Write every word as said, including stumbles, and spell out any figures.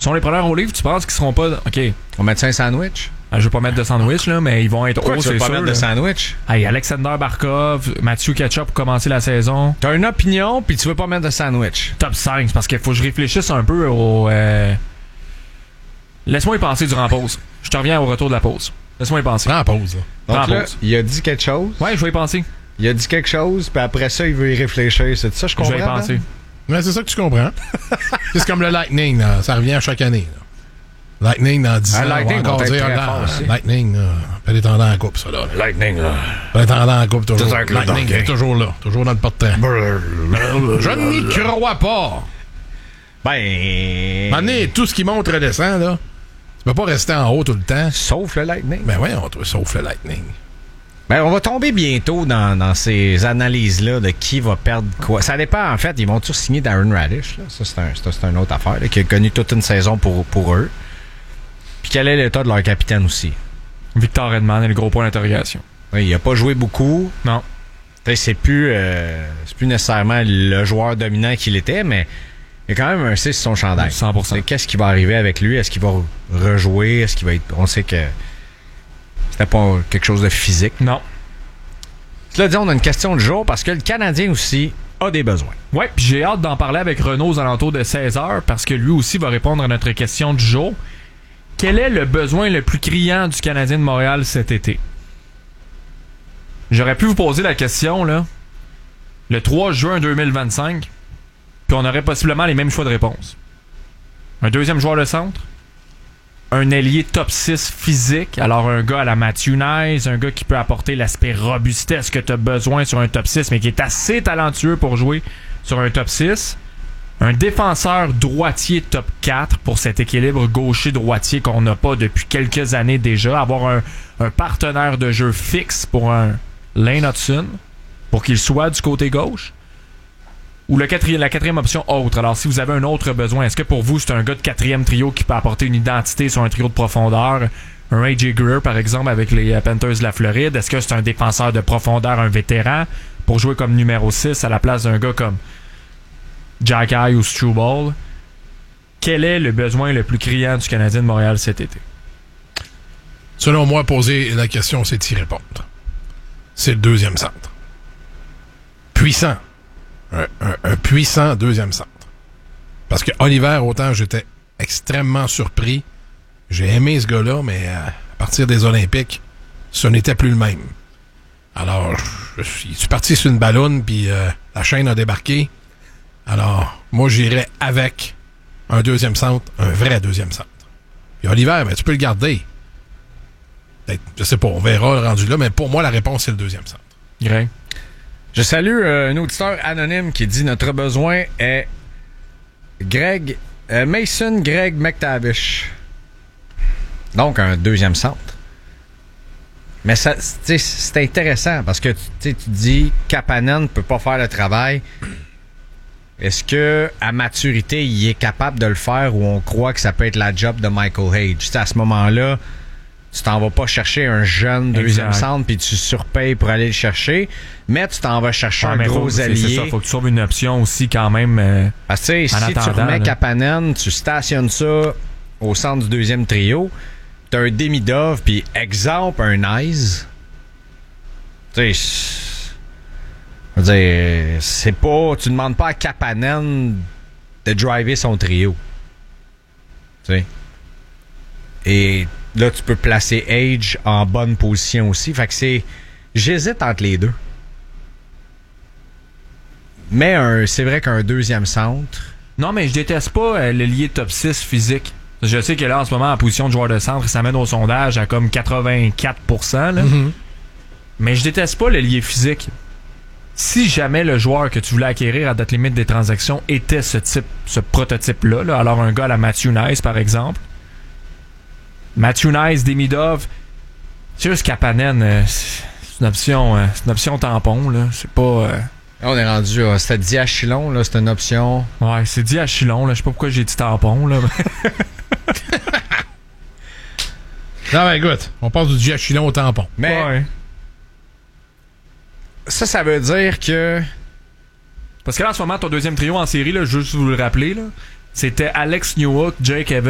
sont les preneurs au livre, tu penses qu'ils seront pas... OK. On met ça un sandwich? Ah, je veux pas mettre de sandwich, là, mais ils vont être Pourquoi hauts, tu veux c'est pas sûr. mettre de là. sandwich? Hey, Alexander Barkov, Mathieu Ketchup pour commencer la saison. T'as une opinion, puis tu veux pas mettre de sandwich. Top cinq, c'est parce qu'il faut que je réfléchisse un peu au... Euh... Laisse-moi y penser durant la pause. Je te reviens au retour de la pause. Laisse-moi y penser. Prends pause. Là. Donc Prends là, pause. il a dit quelque chose. Ouais, je vais y penser. Il a dit quelque chose, puis après ça, il veut y réfléchir. C'est ça, je Je comprends? vais y penser. Mais c'est ça que tu comprends. C'est comme le Lightning, là. Ça revient à chaque année. Là. Lightning, dans dix ans, Ah, Lightning on va encore va être dire, très ah, fort aussi. Lightning, là, peut être en coupe, ça, là. Lightning, là. Peut être en coupe, toujours. C'est un club Lightning d'hockey. est toujours là, toujours dans le porte-train. Je n'y crois pas. Ben. Mané, tout ce qui monte redescend, là. Tu peux pas rester en haut tout le temps. Sauf le Lightning. Ben ouais, on trouve sauf le Lightning. Ben, on va tomber bientôt dans, dans ces analyses-là de qui va perdre quoi. Ça dépend, en fait. Ils vont tous signer Darren Radish. Là. Ça, c'est, un, c'est, c'est une autre affaire, là, qui a connu toute une saison pour, pour eux. Puis quel est l'état de leur capitaine aussi? Victor Edman est le gros point d'interrogation. Oui, il a pas joué beaucoup. Non. T'sais, c'est plus euh, c'est plus nécessairement le joueur dominant qu'il était, mais il y a quand même un six sur son chandail. cent pour cent. T'sais, qu'est-ce qui va arriver avec lui? Est-ce qu'il va rejouer? Est-ce qu'il va être... On sait que c'était pas quelque chose de physique. Non. Cela dit, on a une question du jour parce que le Canadien aussi a des besoins. Ouais, puis j'ai hâte d'en parler avec Renaud aux alentours de seize heures parce que lui aussi va répondre à notre question du jour. Quel est le besoin le plus criant du Canadien de Montréal cet été? J'aurais pu vous poser la question, là, le trois juin deux mille vingt-cinq, puis on aurait possiblement les mêmes choix de réponse. Un deuxième joueur de centre, un ailier top six physique, alors un gars à la Matthew Nice, un gars qui peut apporter l'aspect robustesse que tu as besoin sur un top six, mais qui est assez talentueux pour jouer sur un top six. Un défenseur droitier top quatre pour cet équilibre gaucher-droitier qu'on n'a pas depuis quelques années déjà. Avoir un, un partenaire de jeu fixe pour un Lane Hudson, pour qu'il soit du côté gauche. Ou le quatrième, la quatrième option autre. Alors, si vous avez un autre besoin, est-ce que pour vous, c'est un gars de quatrième trio qui peut apporter une identité sur un trio de profondeur? Un A J Greer, par exemple, avec les Panthers de la Floride. Est-ce que c'est un défenseur de profondeur, un vétéran, pour jouer comme numéro six à la place d'un gars comme Jack Eye ou Struble? Quel est le besoin le plus criant du Canadien de Montréal cet été? Selon moi, poser la question, c'est y répondre. C'est le deuxième centre. Puissant. Un, un, un puissant deuxième centre. Parce que Oliver, autant j'étais extrêmement surpris. J'ai aimé ce gars-là, mais euh, à partir des Olympiques, ce n'était plus le même. Alors, je suis, je suis parti sur une ballonne, puis euh, la chaîne a débarqué. Alors, moi, j'irais avec un deuxième centre, un vrai deuxième centre. Puis Oliver, ben, tu peux le garder. Peut-être, je sais pas, on verra le rendu là, mais pour moi, la réponse, c'est le deuxième centre. Greg? Je salue euh, un auditeur anonyme qui dit notre besoin est Greg euh, Mason Greg McTavish. Donc un deuxième centre. Mais ça, c'est, c'est intéressant parce que tu dis Kapanen ne peut pas faire le travail. Est-ce que à maturité il est capable de le faire ou on croit que ça peut être la job de Michael Hage? T'sais, à ce moment-là, tu t'en vas pas chercher un jeune deuxième exact. Centre puis tu surpayes pour aller le chercher, mais tu t'en vas chercher ouais, un gros faut, allié. C'est, c'est ça, faut que tu trouves une option aussi quand même. Euh, Parce que si attendant, tu remets là. Kapanen, tu stationnes ça au centre du deuxième trio, t'as un Demidov puis exemple un Nice. Tu sais, je veux dire, c'est pas, tu demandes pas à Kapanen de driver son trio. Tu sais. Et là, tu peux placer Age en bonne position aussi. Fait que c'est... J'hésite entre les deux. Mais un, c'est vrai qu'un deuxième centre... Non, mais je déteste pas euh, le lié top six physique. Je sais que là, en ce moment, en position de joueur de centre, ça mène au sondage à comme quatre-vingt-quatre pour cent. Là. Mm-hmm. Mais je déteste pas le lié physique. Si jamais le joueur que tu voulais acquérir à date limite des transactions était ce type, ce prototype-là, là, alors un gars à la Matthew Nice, par exemple, Matthew Nice, Demidov, c'est juste Kapanen, euh, c'est une option, euh, c'est une option tampon, là. C'est pas. Euh... Là, on est rendu, euh, c'était Diachylon, là, c'est une option. Ouais, c'est Diachylon, là. Je sais pas pourquoi j'ai dit tampon, là. Non, ben écoute, on passe du Diachylon au tampon. Mais. Ouais. Ça, ça veut dire que. Parce que là, en ce moment, ton deuxième trio en série, là, juste vous le rappeler, là, c'était Alex Newhook, Jake Evans.